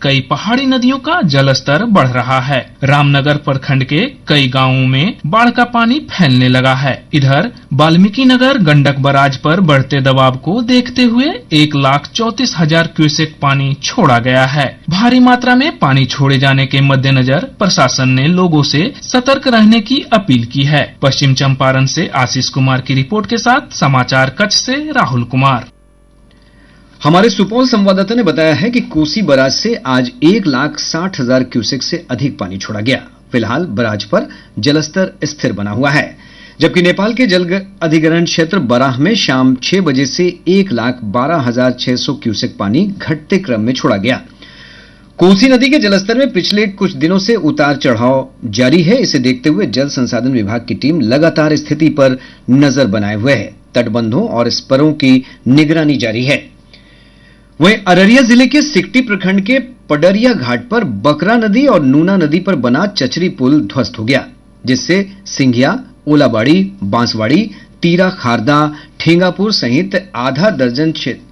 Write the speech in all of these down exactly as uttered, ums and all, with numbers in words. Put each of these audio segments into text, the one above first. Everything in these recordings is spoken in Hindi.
कई पहाड़ी नदियों का जलस्तर बढ़ रहा है। रामनगर प्रखंड के कई गांवों में बाढ़ का पानी फैलने लगा है। इधर वाल्मीकि नगर गंडक बराज पर बढ़ते दबाव को देखते हुए एक लाख चौतीस हजार क्यूसेक पानी छोड़ा गया है। भारी मात्रा में पानी छोड़े जाने के मद्देनजर प्रशासन ने लोगों से सतर्क रहने की अपील की है। पश्चिम चंपारण से आशीष कुमार की रिपोर्ट के साथ समाचार कक्ष से राहुल कुमार। हमारे सुपौल संवाददाता ने बताया है कि कोसी बराज से आज एक लाख साठ हजार क्यूसेक से अधिक पानी छोड़ा गया। फिलहाल बराज पर जलस्तर स्थिर बना हुआ है, जबकि नेपाल के जल अधिग्रहण क्षेत्र बराह में शाम छह बजे से एक लाख बारह हजार छह सौ क्यूसेक पानी घटते क्रम में छोड़ा गया। कोसी नदी के जलस्तर में पिछले कुछ दिनों से उतार चढ़ाव जारी है। इसे देखते हुए जल संसाधन विभाग की टीम लगातार स्थिति पर नजर बनाए हुए है। तटबंधों और स्परों की निगरानी जारी है। वहीं अररिया जिले के सिकटी प्रखंड के पडरिया घाट पर बकरा नदी और नूना नदी पर बना चचरी पुल ध्वस्त हो गया, जिससे सिंघिया, ओलाबाड़ी, बांसवाड़ी, तीरा खारदा, ठेंगापुर सहित आधा दर्जन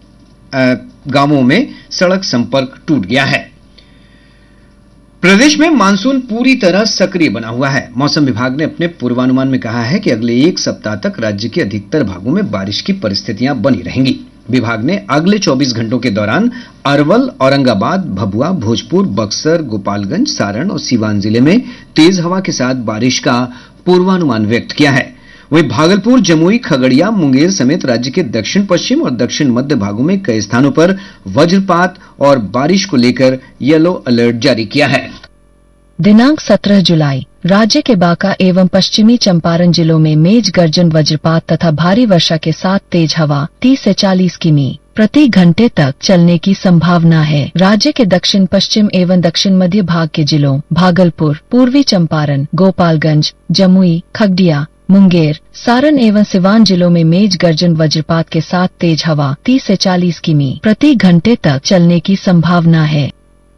गांवों में सड़क संपर्क टूट गया है। प्रदेश में मानसून पूरी तरह सक्रिय बना हुआ है। मौसम विभाग ने अपने पूर्वानुमान में कहा है कि अगले एक सप्ताह तक राज्य के अधिकतर भागों में बारिश की परिस्थितियां बनी रहेंगी। विभाग ने अगले चौबीस घंटों के दौरान अरवल, औरंगाबाद, भभुआ, भोजपुर, बक्सर, गोपालगंज, सारण और सीवान जिले में तेज हवा के साथ बारिश का पूर्वानुमान व्यक्त किया है। वहीं भागलपुर, जमुई, खगड़िया, मुंगेर समेत राज्य के दक्षिण पश्चिम और दक्षिण मध्य भागों में कई स्थानों पर वज्रपात और बारिश को लेकर येलो अलर्ट जारी किया है। दिनांक सत्रह जुलाई राज्य के बांका एवं पश्चिमी चंपारण जिलों में मेघ गर्जन, वज्रपात तथा भारी वर्षा के साथ तेज हवा तीस से चालीस किमी प्रति घंटे तक चलने की संभावना है। राज्य के दक्षिण पश्चिम एवं दक्षिण मध्य भाग के जिलों भागलपुर, पूर्वी चंपारण, गोपालगंज, जमुई, खगड़िया, मुंगेर, सारण एवं सिवान जिलों में मेघ गर्जन, वज्रपात के साथ तेज हवा तीस से चालीस किमी प्रति घंटे तक चलने की संभावना है।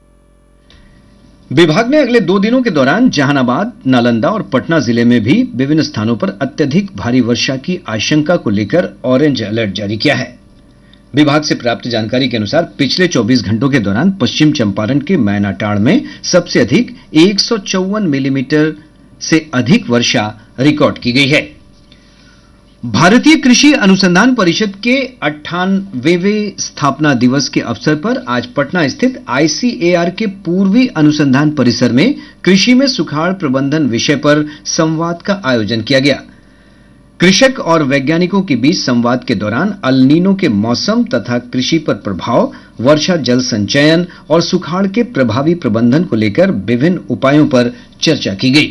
विभाग ने अगले दो दिनों के दौरान जहानाबाद, नालंदा और पटना जिले में भी विभिन्न स्थानों पर अत्यधिक भारी वर्षा की आशंका को लेकर ऑरेंज अलर्ट जारी किया है। विभाग से प्राप्त जानकारी के अनुसार पिछले चौबीस घंटों के दौरान पश्चिम चंपारण के मैनाटांड़ में सबसे अधिक एक सौ चौवन मिलीमीटर से अधिक वर्षा रिकॉर्ड की गई है। भारतीय कृषि अनुसंधान परिषद के अट्ठानवेवें स्थापना दिवस के अवसर पर आज पटना स्थित आईसीएआर के पूर्वी अनुसंधान परिसर में कृषि में सुखाड़ प्रबंधन विषय पर संवाद का आयोजन किया गया। कृषक और वैज्ञानिकों के बीच संवाद के दौरान अल नीनो के मौसम तथा कृषि पर प्रभाव, वर्षा जल संचयन और सुखाड़ के प्रभावी प्रबंधन को लेकर विभिन्न उपायों पर चर्चा की गई।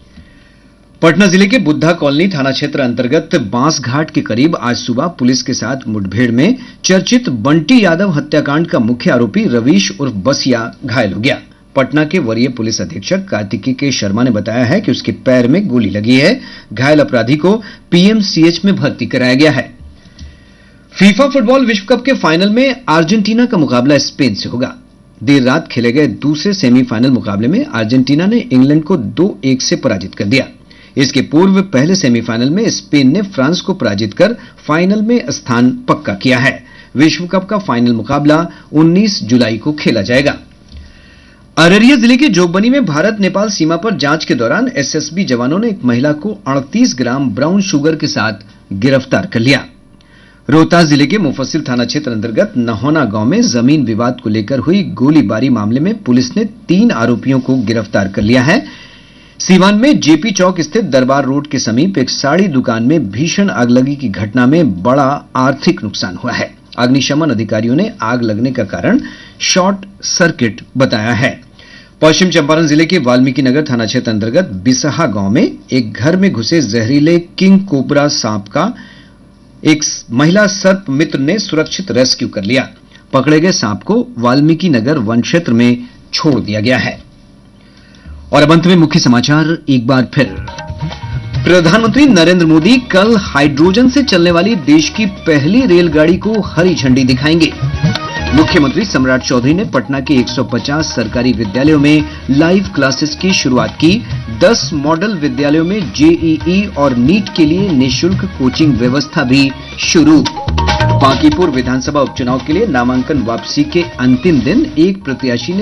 पटना जिले के बुद्धा कॉलोनी थाना क्षेत्र अंतर्गत बांसघाट के करीब आज सुबह पुलिस के साथ मुठभेड़ में चर्चित बंटी यादव हत्याकांड का मुख्य आरोपी रवीश उर्फ बसिया घायल हो गया। पटना के वरीय पुलिस अधीक्षक कार्तिकेय के शर्मा ने बताया है कि उसके पैर में गोली लगी है। घायल अपराधी को पीएमसीएच में भर्ती कराया गया है। फीफा फुटबॉल विश्व कप के फाइनल में अर्जेंटीना का मुकाबला स्पेन से होगा। देर रात खेले गए दूसरे सेमीफाइनल मुकाबले में अर्जेंटीना ने इंग्लैंड को दो एक से पराजित कर दिया। इसके पूर्व पहले सेमीफाइनल में स्पेन ने फ्रांस को पराजित कर फाइनल में स्थान पक्का किया है। विश्व कप का फाइनल मुकाबला उन्नीस जुलाई को खेला जाएगा। अररिया जिले के जोगबनी में भारत नेपाल सीमा पर जांच के दौरान एसएसबी जवानों ने एक महिला को अड़तीस ग्राम ब्राउन शुगर के साथ गिरफ्तार कर लिया। रोहतास जिले के मुफस्सिल थाना क्षेत्र अंतर्गत नहोना गांव में जमीन विवाद को लेकर हुई गोलीबारी मामले में पुलिस ने तीन आरोपियों को गिरफ्तार कर लिया है। सीवान में जेपी चौक स्थित दरबार रोड के समीप एक साड़ी दुकान में भीषण आगलगी की घटना में बड़ा आर्थिक नुकसान हुआ है। अग्निशमन अधिकारियों ने आग लगने का कारण शॉर्ट सर्किट बताया है। पश्चिम चंपारण जिले के वाल्मीकि नगर थाना क्षेत्र अंतर्गत बिसहा गांव में एक घर में घुसे जहरीले किंग कोबरा सांप का एक महिला सर्प मित्र ने सुरक्षित रेस्क्यू कर लिया। पकड़े गए सांप को वाल्मीकि नगर वन क्षेत्र में छोड़ दिया गया है। और अब अंत में मुख्य समाचार एक बार फिर। प्रधानमंत्री नरेंद्र मोदी कल हाइड्रोजन से चलने वाली देश की पहली रेलगाड़ी को हरी झंडी दिखाएंगे। मुख्यमंत्री सम्राट चौधरी ने पटना के एक सौ पचास सरकारी विद्यालयों में लाइव क्लासेस की शुरुआत की। दस मॉडल विद्यालयों में जेईई और नीट के लिए निःशुल्क कोचिंग व्यवस्था भी शुरू। बांकीपुर विधानसभा उपचुनाव के लिए नामांकन वापसी के अंतिम दिन एक प्रत्याशी ने